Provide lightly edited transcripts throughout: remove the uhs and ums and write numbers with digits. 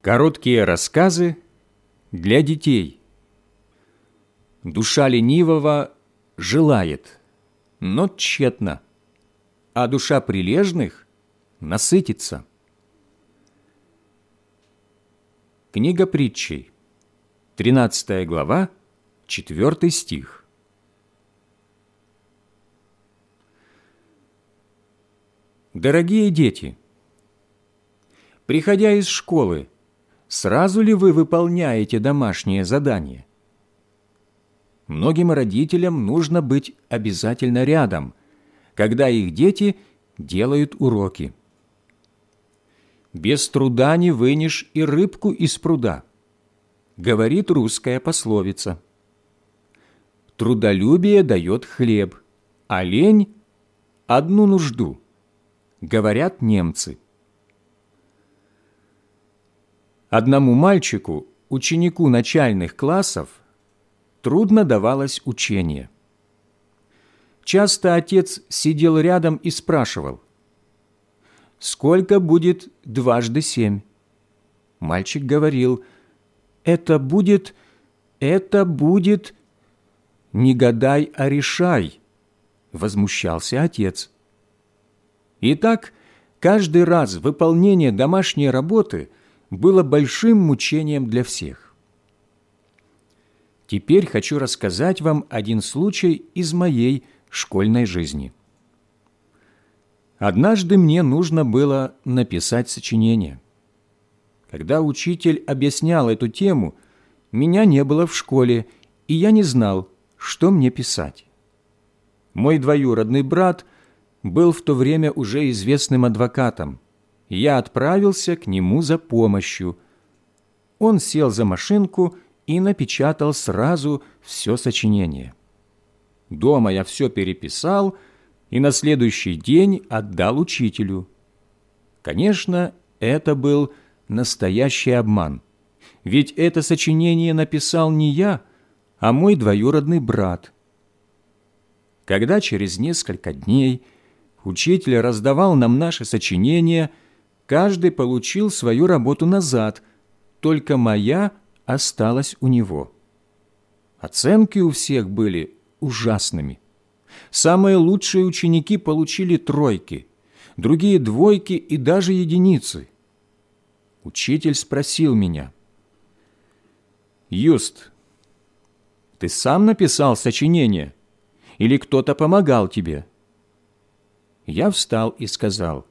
Короткие рассказы для детей. Душа ленивого желает, но тщетно, а душа прилежных насытится. Книга притчей, 13 глава, 4 стих. Дорогие дети, приходя из школы, сразу ли вы выполняете домашнее задание? Многим родителям нужно быть обязательно рядом, когда их дети делают уроки. «Без труда не вынешь и рыбку из пруда», говорит русская пословица. Трудолюбие дает хлеб, а лень – одну нужду, говорят немцы. Одному мальчику, ученику начальных классов, трудно давалось учение. Часто отец сидел рядом и спрашивал: «Сколько будет 2 × 7?» Мальчик говорил: «Это будет... «Не гадай, а решай», – возмущался отец. Итак, каждый раз выполнение домашней работы было большим мучением для всех. Теперь хочу рассказать вам один случай из моей школьной жизни. Однажды мне нужно было написать сочинение. Когда учитель объяснял эту тему, меня не было в школе, и я не знал, что мне писать. Мой двоюродный брат был в то время уже известным адвокатом. Я отправился к нему за помощью. Он сел за машинку и напечатал сразу все сочинение. Дома я все переписал и на следующий день отдал учителю. Конечно, это был настоящий обман, ведь это сочинение написал не я, а мой двоюродный брат. Когда через несколько дней учитель раздавал нам наши сочинения, каждый получил свою работу назад, только моя осталась у него. Оценки у всех были ужасными. Самые лучшие ученики получили 3, другие 2 и даже единицы. Учитель спросил меня: «Юст, ты сам написал сочинение или кто-то помогал тебе?» Я встал и сказал: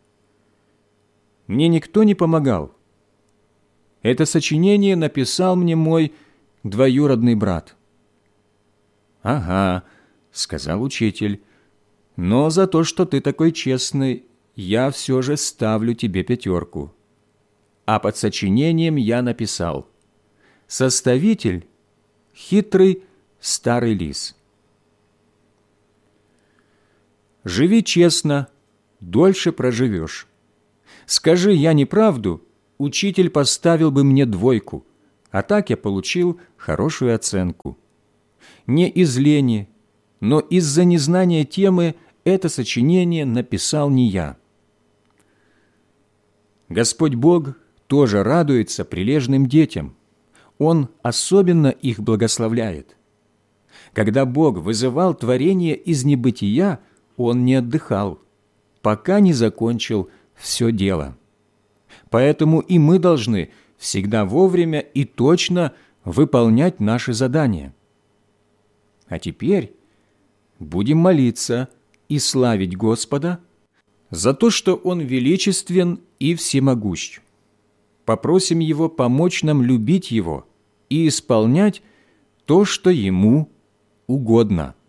«Мне никто не помогал. Это сочинение написал мне мой двоюродный брат». «Ага», — сказал учитель, «но за то, что ты такой честный, я все же ставлю тебе 5. А под сочинением я написал: составитель — хитрый старый лис». Живи честно, дольше проживешь. Скажи я неправду, учитель поставил бы мне 2, а так я получил хорошую оценку. Не из лени, но из-за незнания темы это сочинение написал не я. Господь Бог тоже радуется прилежным детям. Он особенно их благословляет. Когда Бог вызывал творение из небытия, Он не отдыхал, пока не закончил все дело. Поэтому и мы должны всегда вовремя и точно выполнять наши задания. А теперь будем молиться и славить Господа за то, что Он величествен и всемогущ. Попросим Его помочь нам любить Его и исполнять то, что Ему угодно.